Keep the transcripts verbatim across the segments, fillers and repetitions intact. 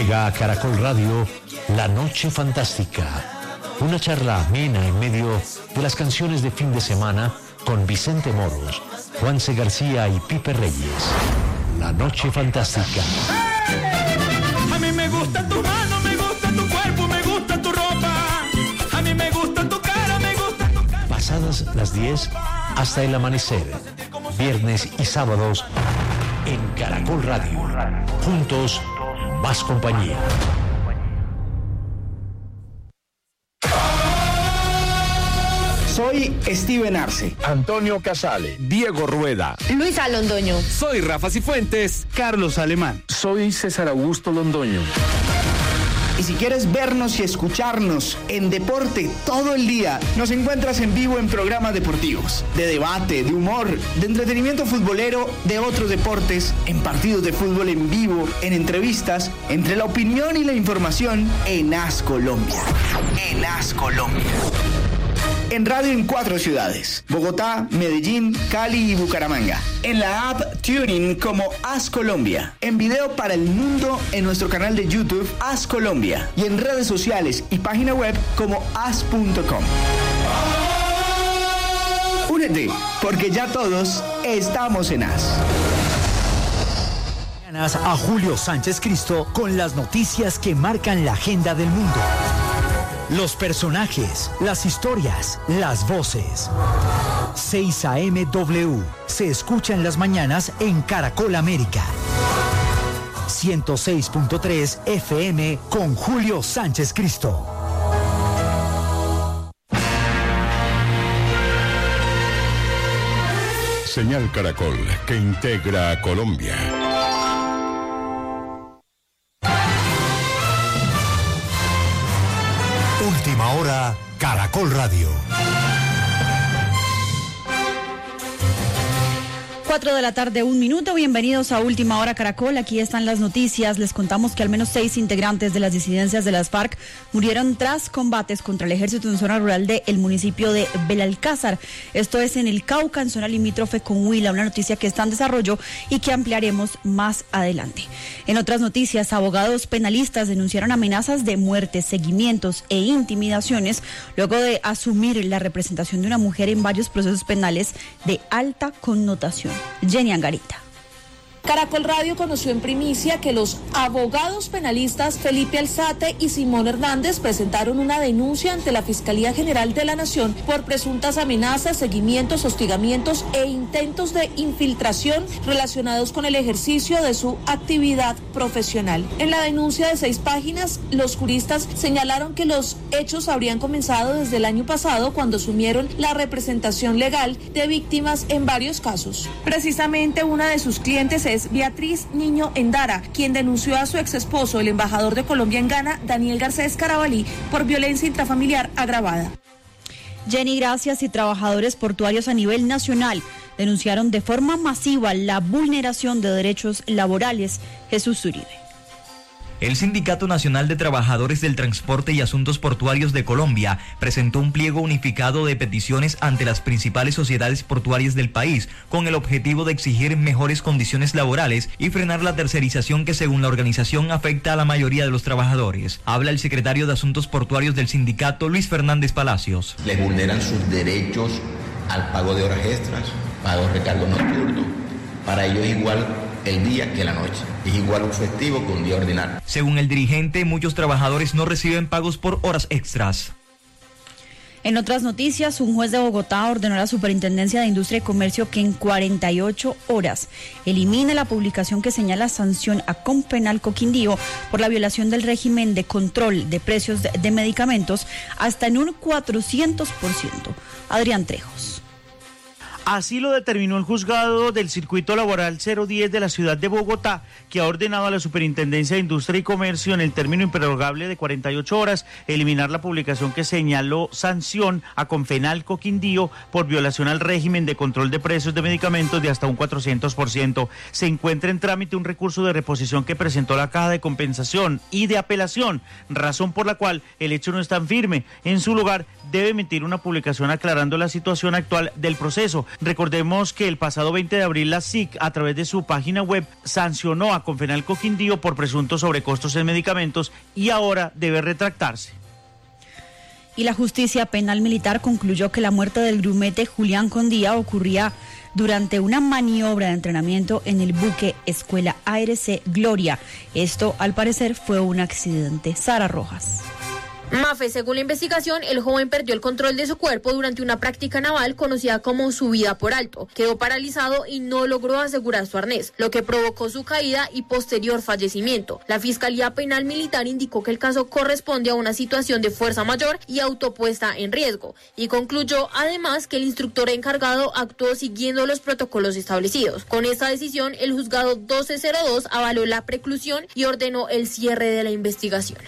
Llega a Caracol Radio La Noche Fantástica, una charla amena en medio de las canciones de fin de semana con Vicente Moros, Juanse García y Pipe Reyes. La Noche Fantástica. ¡Hey! A mí me gusta tu mano, me gusta tu cuerpo, me gusta tu ropa. A mí me gusta tu cara, me gusta tu cara. Pasadas las diez hasta el amanecer, viernes y sábados en Caracol Radio. Juntos, más compañía. Soy Steven Arce, Antonio Casale, Diego Rueda, Luisa Londoño. Soy Rafa Cifuentes, Carlos Alemán. Soy César Augusto Londoño. Y si quieres vernos y escucharnos en deporte todo el día, nos encuentras en vivo en programas deportivos, de debate, de humor, de entretenimiento futbolero, de otros deportes, en partidos de fútbol en vivo, en entrevistas, entre la opinión y la información, en As Colombia. En As Colombia. En radio en cuatro ciudades: Bogotá, Medellín, Cali y Bucaramanga. En la app TuneIn como As Colombia. En video para el mundo en nuestro canal de YouTube As Colombia. Y en redes sociales y página web como as punto com. Únete, porque ya todos estamos en As. A Julio Sánchez Cristo con las noticias que marcan la agenda del mundo. Los personajes, las historias, las voces. seis A M W se escucha en las mañanas en Caracol América. ciento seis punto tres F M con Julio Sánchez Cristo. Señal Caracol, que integra a Colombia. Última hora, Caracol Radio. Cuatro de la tarde, un minuto. Bienvenidos a Última Hora Caracol. Aquí están las noticias. Les contamos que al menos seis integrantes de las disidencias de las FARC murieron tras combates contra el ejército en zona rural del municipio de Belalcázar. Esto es en el Cauca, en zona limítrofe con Huila. Una noticia que está en desarrollo y que ampliaremos más adelante. En otras noticias, abogados penalistas denunciaron amenazas de muerte, seguimientos e intimidaciones luego de asumir la representación de una mujer en varios procesos penales de alta connotación. Jenny Angarita. Caracol Radio conoció en primicia que los abogados penalistas Felipe Alzate y Simón Hernández presentaron una denuncia ante la Fiscalía General de la Nación por presuntas amenazas, seguimientos, hostigamientos e intentos de infiltración relacionados con el ejercicio de su actividad profesional. En la denuncia de seis páginas, los juristas señalaron que los hechos habrían comenzado desde el año pasado, cuando asumieron la representación legal de víctimas en varios casos. Precisamente una de sus clientes es Beatriz Niño Endara, quien denunció a su exesposo, el embajador de Colombia en Ghana, Daniel Garcés Carabalí, por violencia intrafamiliar agravada. Jenny, gracias. Y trabajadores portuarios a nivel nacional denunciaron de forma masiva la vulneración de derechos laborales. Jesús Uribe. El Sindicato Nacional de Trabajadores del Transporte y Asuntos Portuarios de Colombia presentó un pliego unificado de peticiones ante las principales sociedades portuarias del país, con el objetivo de exigir mejores condiciones laborales y frenar la tercerización que, según la organización, afecta a la mayoría de los trabajadores. Habla el secretario de Asuntos Portuarios del sindicato, Luis Fernández Palacios. Les vulneran sus derechos al pago de horas extras, pago de recargo nocturno. Para ellos es igual el día que la noche. Es igual un festivo que un día ordinario. Según el dirigente, muchos trabajadores no reciben pagos por horas extras. En otras noticias, un juez de Bogotá ordenó a la Superintendencia de Industria y Comercio que en cuarenta y ocho horas elimine la publicación que señala sanción a Compenalco Quindío por la violación del régimen de control de precios de, de medicamentos hasta en un cuatrocientos por ciento. Adrián Trejos. Así lo determinó el juzgado del Circuito Laboral cero diez de la ciudad de Bogotá, que ha ordenado a la Superintendencia de Industria y Comercio, en el término improrrogable de cuarenta y ocho horas, eliminar la publicación que señaló sanción a Compenalco Quindío por violación al régimen de control de precios de medicamentos de hasta un cuatrocientos por ciento. Se encuentra en trámite un recurso de reposición que presentó la Caja de Compensación y de Apelación, razón por la cual el hecho no es tan firme. En su lugar, debe emitir una publicación aclarando la situación actual del proceso. Recordemos que el pasado veinte de abril la S I C, a través de su página web, sancionó a Confenalco Quindío por presuntos sobrecostos en medicamentos y ahora debe retractarse. Y la justicia penal militar concluyó que la muerte del grumete Julián Condía ocurría durante una maniobra de entrenamiento en el buque Escuela A R C Gloria. Esto, al parecer, fue un accidente. Sara Rojas. Mafe, según la investigación, el joven perdió el control de su cuerpo durante una práctica naval conocida como subida por alto. Quedó paralizado y no logró asegurar su arnés, lo que provocó su caída y posterior fallecimiento. La Fiscalía Penal Militar indicó que el caso corresponde a una situación de fuerza mayor y autopuesta en riesgo, y concluyó además que el instructor encargado actuó siguiendo los protocolos establecidos. Con esta decisión, el juzgado doce cero dos avaló la preclusión y ordenó el cierre de la investigación.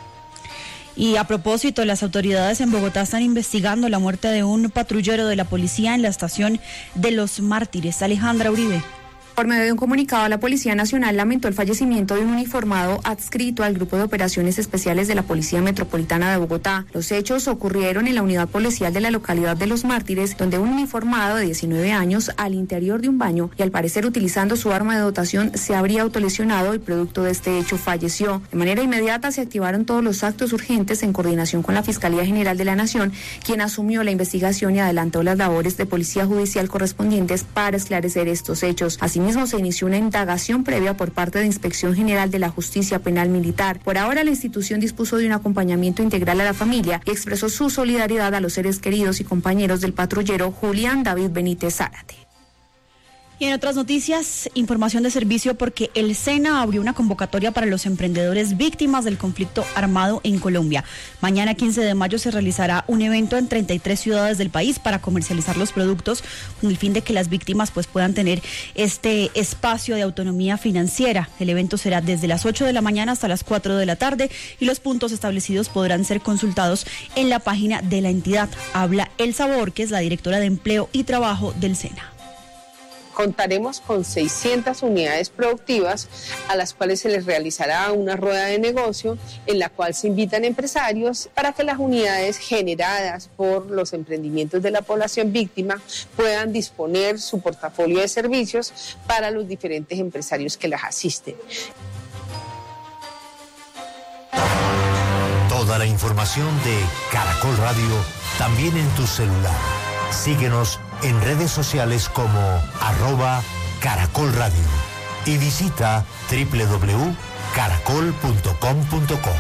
Y a propósito, las autoridades en Bogotá están investigando la muerte de un patrullero de la policía en la estación de Los Mártires. Alejandra Uribe. Por medio de un comunicado, la Policía Nacional lamentó el fallecimiento de un uniformado adscrito al Grupo de Operaciones Especiales de la Policía Metropolitana de Bogotá. Los hechos ocurrieron en la unidad policial de la localidad de Los Mártires, donde un uniformado de diecinueve años, al interior de un baño y al parecer utilizando su arma de dotación, se habría autolesionado y producto de este hecho falleció. De manera inmediata se activaron todos los actos urgentes en coordinación con la Fiscalía General de la Nación, quien asumió la investigación y adelantó las labores de policía judicial correspondientes para esclarecer estos hechos. Asimismo, se inició una indagación previa por parte de Inspección General de la Justicia Penal Militar. Por ahora, la institución dispuso de un acompañamiento integral a la familia y expresó su solidaridad a los seres queridos y compañeros del patrullero Julián David Benítez Zárate. Y en otras noticias, información de servicio porque el SENA abrió una convocatoria para los emprendedores víctimas del conflicto armado en Colombia. Mañana quince de mayo se realizará un evento en treinta y tres ciudades del país para comercializar los productos con el fin de que las víctimas pues puedan tener este espacio de autonomía financiera. El evento será desde las ocho de la mañana hasta las cuatro de la tarde y los puntos establecidos podrán ser consultados en la página de la entidad. Habla Elsa Borges, la directora de Empleo y Trabajo del SENA. Contaremos con seiscientas unidades productivas a las cuales se les realizará una rueda de negocio en la cual se invitan empresarios para que las unidades generadas por los emprendimientos de la población víctima puedan disponer su portafolio de servicios para los diferentes empresarios que las asisten. Toda la información de Caracol Radio también en tu celular. Síguenos en redes sociales como arroba Caracol Radio y visita doble u doble u doble u punto caracol punto com punto co.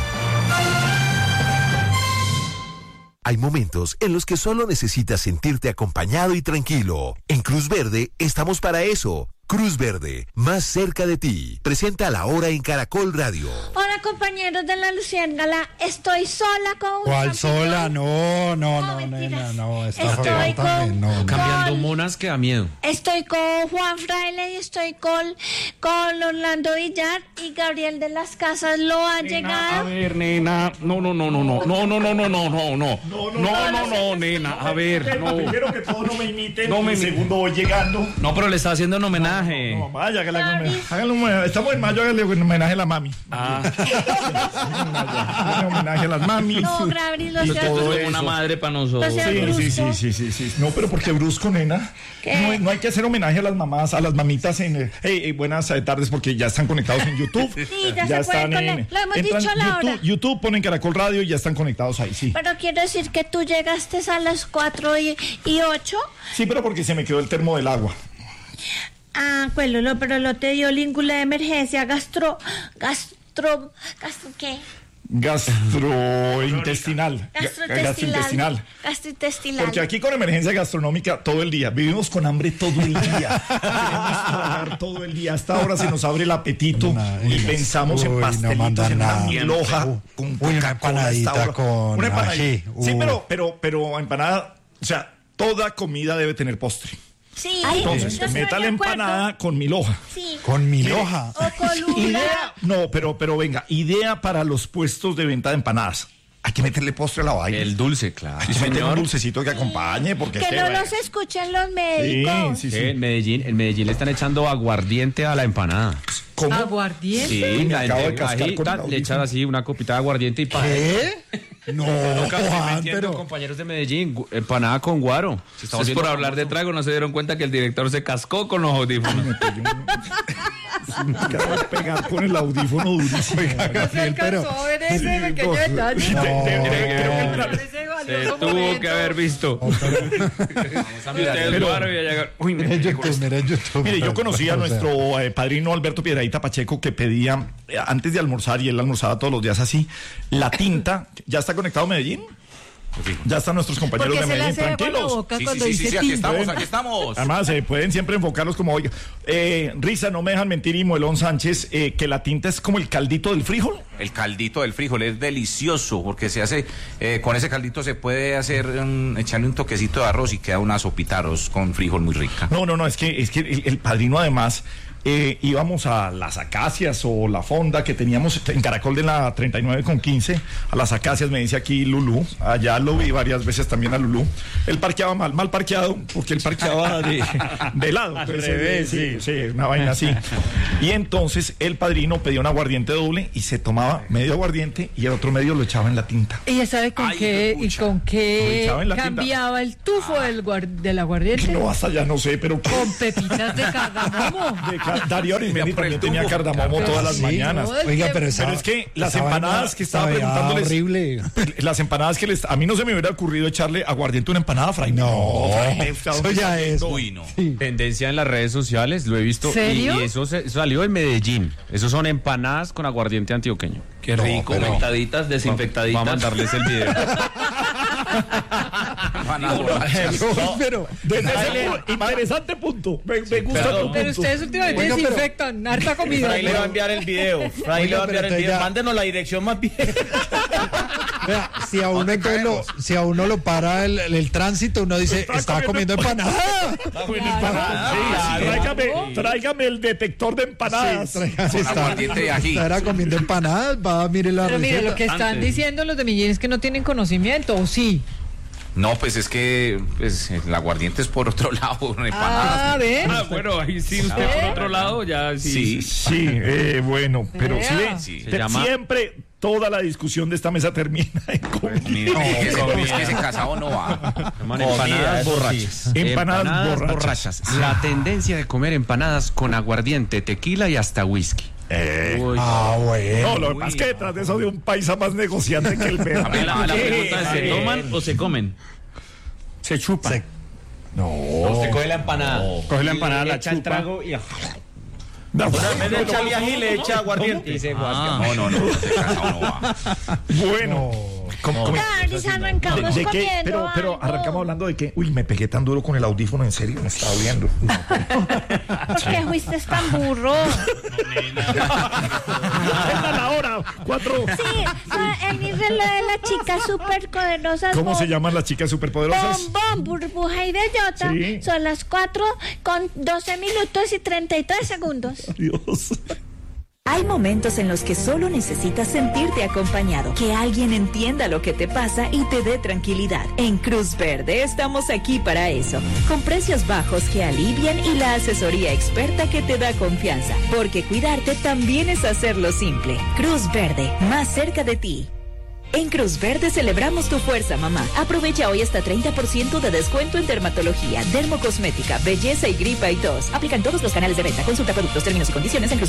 Hay momentos en los que solo necesitas sentirte acompañado y tranquilo. En Cruz Verde estamos para eso. Cruz Verde, más cerca de ti. Presenta La Hora en Caracol Radio. Hola, compañeros de la Luciérnaga. Estoy sola con... ¿Cuál sola? No, no, no, nena, no. Estoy con... No, cambiando monas que da miedo. Estoy con Juan Fraile y estoy con, con Orlando Villar y Gabriel de las Casas. ¿Lo ha llegado? A ver, nena. No, no, no, no, no. No, no, no, no, no, no, no. No, no, no, no, nena. A ver, no. Primero que todo no me imiten. No me segundo voy llegando. No, pero le está haciendo un homenaje. No, no, vaya, que la, háganle un, estamos en mayo, háganle un homenaje a la mami. Ah. Un homenaje a las mamis. No, Gabriel, lo y todo es una madre para nosotros. Sí, sí, sí, sí, sí, sí. No, pero porque brusco, nena. No, no hay que hacer homenaje a las mamás, a las mamitas en... Hey, hey, buenas tardes, porque ya están conectados en YouTube. Sí, ya, ya se están en... Lo hemos dicho a la YouTube, hora. YouTube ponen Caracol Radio y ya están conectados ahí, sí. Pero quiero decir que tú llegaste a las cuatro y ocho. Sí, pero porque se me quedó el termo del agua. Ah, pues lo, pero lo te dio língula de emergencia, gastro, gastro, gastro, ¿qué? Gastrointestinal. Gastrointestinal. Gastrointestinal. Gastrointestinal. Porque aquí con emergencia gastronómica todo el día. Vivimos con hambre todo el día. Queremos trabajar todo el día. Hasta ahora se nos abre el apetito no, y pensamos uy, en pastelitos, no en una miloja, uh, con una empanadita con una empanadita. Ají, uh. Sí, pero, pero, pero empanada, o sea, toda comida debe tener postre. Sí, entonces, meta la empanada con mil hoja. Sí. Con mil hoja. O con idea, no, pero, pero venga, idea para los puestos de venta de empanadas. Hay que meterle postre a la vaina. El dulce, claro. Hay que meterle un dulcecito que acompañe. Porque que este, no bueno. los escuchen los médicos. Sí, sí, sí. En Medellín, en Medellín le están echando aguardiente a la empanada. ¿Cómo? ¿Aguardiente? Sí, me la, acabo de de cascar con el le echas así una copita de aguardiente y para. ¿Qué? No, Juan, pero... compañeros de Medellín, gu- empanada con guaro. Si estamos Ustedes por viendo hablar de famoso. trago no se dieron cuenta que el director se cascó con los audífonos. Me acabo de pegar con el audífono durísimo. No se alcanzó a ver ese pequeño detalle. Sí, No. te- te- creo que el tra- Se tuvo que haber visto. Ustedes Pero- guaro y a llegar. Uy, me Mira en pegué con YouTube, mira en YouTube. Mire, yo conocí a O sea, nuestro eh, padrino Alberto Piedradita Pacheco que pedía, eh, antes de almorzar, y él almorzaba todos los días así, la tinta. ¿Ya está conectado Medellín? Ya están nuestros compañeros de Medellín, tranquilos. Sí, sí, sí, sí, sí, aquí estamos, aquí estamos. Además, se pueden siempre enfocarlos como, oiga, eh, Risa, no me dejan mentir, y Moelón Sánchez, eh, que la tinta es como el caldito del frijol. El caldito del frijol es delicioso porque se hace, eh, con ese caldito se puede hacer, un- echarle un toquecito de arroz y queda una sopita de arroz con frijol muy rica. No, no, no, es que, es que el, el padrino además, eh, íbamos a las acacias o la fonda que teníamos en Caracol de la treinta y nueve con quince, a las acacias, me dice aquí Lulú, allá lo vi varias veces también a Lulú. Él parqueaba mal, mal parqueado, porque él parqueaba de, de lado. Al Entonces, revés, sí, sí, una vaina así. Y entonces el padrino pedía un aguardiente doble y se tomaba medio aguardiente y el otro medio lo echaba en la tinta. ¿Y ya sabe con Ay, qué y con Lo qué echaba en la tinta. cambiaba el tufo del, guar- del aguardiente? No, hasta ya no sé, pero... Con pepitas de cardamomo. De ca- Darío Arismendi también tenía cardamomo todas las Sí, mañanas. no, es Oiga, que- pero, esa- Pero es que las esa empanadas vaina que estaba sabía preguntándoles, horrible. las empanadas que les, a mí no se me hubiera ocurrido echarle aguardiente a una empanada, Fray. No, Fray, eso ya es. Uy, no. Tendencia en las redes sociales, lo he visto. y- ¿Serio? Y, eso, se- eso salió en Medellín. Esos son empanadas con aguardiente antioqueño. Qué rico, pero- mentaditas, desinfectaditas. Va a mandarles el video. No, pero, Desde ese pu- interesante punto. Me, me gusta Perdón. tu punto. Pero ustedes últimamente Oiga, pero- desinfectan harta comida. Fray le va a enviar el video. Fray le va a Oiga, enviar pero el video. entonces ya- Mándenos la dirección más bien. vea, si a uno entonces lo, si a uno lo para el, el, el tránsito, uno dice, está comiendo empanada. Está bueno, empanada. Sí, claro. tráigame, tráigame el detector de empanadas. Sí, traiga- Con está- aguardiente de ají. Estará comiendo empanadas, va, mire la Pero mire, receta. lo que están Antes. diciendo los de Medellín es que no tienen conocimiento, ¿o sí? No, pues es que pues, el aguardiente es por otro lado, una empanada. Ah, ¿ves? Ah, bueno, ahí sí, usted por otro lado, ya sí. Sí. Sí, eh, bueno, pero sí, Vea. ve, Sí. te- Se llama- siempre toda la discusión de esta mesa termina en comida. No, es que ese- es que ese casado no va. Llaman Comida, empanadas eso sí. borrachas. Empanadas borrachas. La tendencia de comer empanadas con aguardiente, tequila y hasta whisky. Eh, Uy. Ah, bueno. no, lo que pasa es que detrás de eso de un paisa más negociante que el perro. A ver, la, la pregunta es, ¿se Eh, toman o se comen? Se chupa. Se- No. Usted coge la empanada. Coge la empanada, le la echa el chupa. trago y... No, En vez de echarle ají, le echa aguardiente. Y se guasca. No, no, no, ese casado no va. Bueno, ¿cómo- cómo- Risa, ¿De, arrancamos de qué? comiendo Pero, pero algo. arrancamos hablando de que, uy, me pegué tan duro con el audífono, en serio, me está doliendo. ¿Por qué fuiste tan burro? Esta la hora, cuatro. Sí, no, el reloj de la chica súper poderosa. ¿Cómo se llaman las chicas superpoderosas? Bombón, burbuja y bellota. Sí. Son las cuatro con doce minutos y treinta y tres segundos. Dios. Hay momentos en los que solo necesitas sentirte acompañado, que alguien entienda lo que te pasa y te dé tranquilidad. En Cruz Verde estamos aquí para eso, con precios bajos que alivian y la asesoría experta que te da confianza, porque cuidarte también es hacerlo simple. Cruz Verde, más cerca de ti. En Cruz Verde celebramos tu fuerza, mamá. Aprovecha hoy hasta treinta por ciento de descuento en dermatología, dermocosmética, belleza y gripa y tos. Aplican todos los canales de venta. Consulta productos, términos y condiciones en cruz